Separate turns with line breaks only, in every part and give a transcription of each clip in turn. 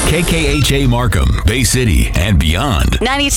KKHA Markham, Bay City, and beyond.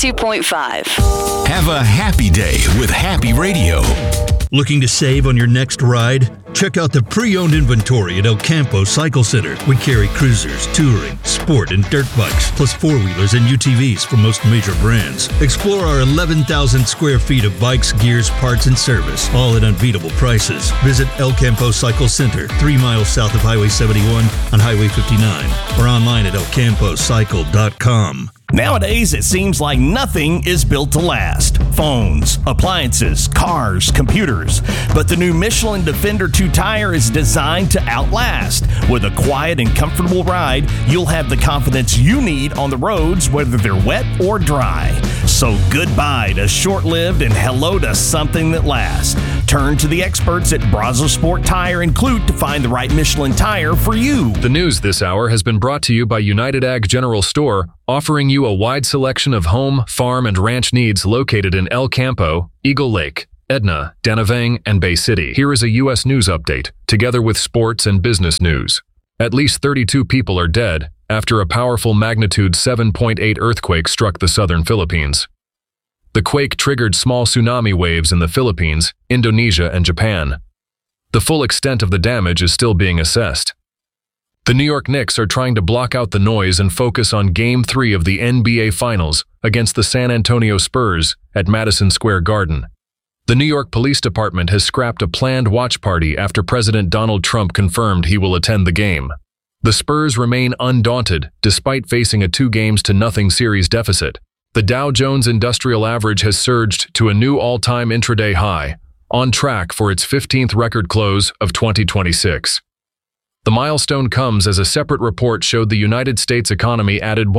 92.5.
Have a happy day with Happy Radio.
Looking to save on your next ride? Check out the pre-owned inventory at El Campo Cycle Center. We carry cruisers, touring, sport, and dirt bikes, plus four-wheelers and UTVs from most major brands. Explore our 11,000 square feet of bikes, gears, parts, and service, all at unbeatable prices. Visit El Campo Cycle Center, 3 miles south of Highway 71 on Highway 59, or online at elcampocycle.com.
Nowadays, it seems like nothing is built to last. Phones, appliances, cars, computers. But the new Michelin Defender 2 tire is designed to outlast. With a quiet and comfortable ride, you'll have the confidence you need on the roads, whether they're wet or dry. So goodbye to short-lived and hello to something that lasts. Turn to the experts at Brazos Sport Tire and Clute to find the right Michelin tire for you.
The news this hour has been brought to you by United Ag General Store, offering you a wide selection of home, farm, and ranch needs located in El Campo, Eagle Lake, Edna, Danavang, and Bay City. Here is a U.S. news update, together with sports and business news. At least 32 people are dead after a powerful magnitude 7.8 earthquake struck the southern Philippines. The quake triggered small tsunami waves in the Philippines, Indonesia, and Japan. The full extent of the damage is still being assessed. The New York Knicks are trying to block out the noise and focus on Game 3 of the NBA Finals against the San Antonio Spurs at Madison Square Garden. The New York Police Department has scrapped a planned watch party after President Donald Trump confirmed he will attend the game. The Spurs remain undaunted despite facing a 2-0 series deficit. The Dow Jones Industrial Average has surged to a new all-time intraday high, on track for its 15th record close of 2026. The milestone comes as a separate report showed the United States economy added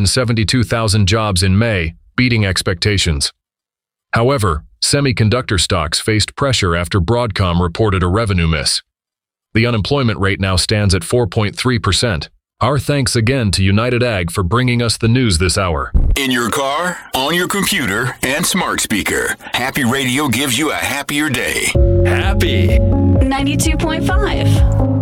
172,000 jobs in May, beating expectations. However, semiconductor stocks faced pressure after Broadcom reported a revenue miss. The unemployment rate now stands at 4.3%. Our thanks again to United Ag for bringing us the news this hour.
In your car, on your computer, and smart speaker, Happy Radio gives you a happier day.
Happy
92.5.